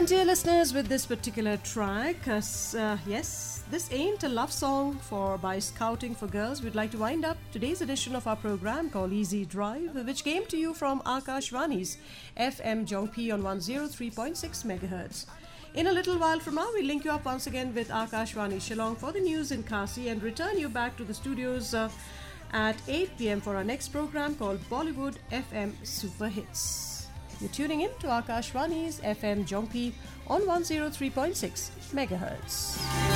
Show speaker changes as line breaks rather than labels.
And dear listeners, with this particular track, yes, this ain't a love song by Scouting for Girls. We'd like to wind up today's edition of our program called Easy Drive, which came to you from Akashvani's FM Jongpi on 103.6 megahertz. In a little while from now, we'll link you up once again with Akashvani Shillong for the news in Khasi and return you back to the studios at 8 p.m. for our next program called Bollywood FM Super Hits. You're tuning in to Akashvani's FM Jongpi on 103.6 megahertz.